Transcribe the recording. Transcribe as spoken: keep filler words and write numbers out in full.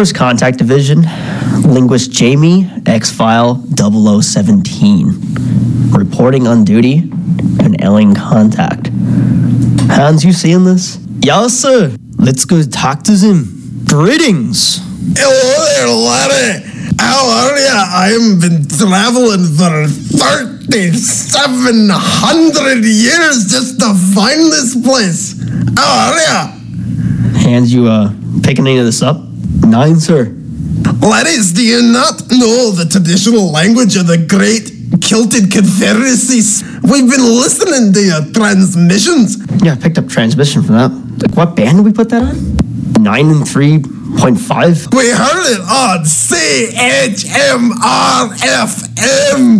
First Contact Division, Linguist Jamie, X-File double oh seventeen. Reporting on duty, an alien contact. Hans, you seeing this? Yeah, sir. Let's go talk to them. Greetings. Hello there, laddie. How are ya? I've been traveling for thirty-seven hundred years just to find this place. How are ya? Hans, you uh, picking any of this up? Nine, sir. Laddies, do you not know the traditional language of the great Kilted Confederacy? We've been listening to your transmissions. Yeah, I picked up transmission from that. Like, what band did we put that on? Nine and three point five? We heard it on C H M R F M.